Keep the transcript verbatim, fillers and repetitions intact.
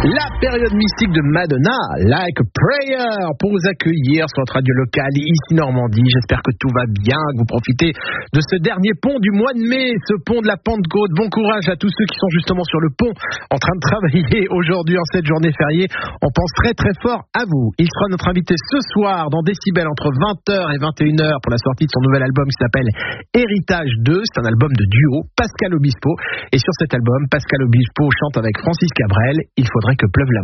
La période mystique de Madonna, Like a Prayer, pour vous accueillir sur notre radio locale ici Normandie. J'espère que tout va bien, que vous profitez de ce dernier pont du mois de mai, ce pont de la Pentecôte. Bon courage à tous ceux qui sont justement sur le pont en train de travailler aujourd'hui en cette journée fériée. On pense très très fort à vous. Il sera notre invité ce soir dans Décibel entre vingt heures et vingt et une heures pour la sortie de son nouvel album qui s'appelle Héritage deux. C'est un album de duo, Pascal Obispo. Et sur cet album, Pascal Obispo chante avec Francis Cabrel, Il faudrait que pleuve la